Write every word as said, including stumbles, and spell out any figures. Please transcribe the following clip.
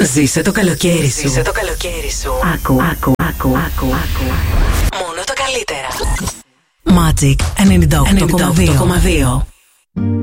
Ζήσε το καλοκαίρι σου. Ζήσε το καλοκαίρι σου. Άκου, άκου, άκου, άκου, άκου. Μόνο τα καλύτερα. Magic ενενήντα οκτώ κόμμα δύο.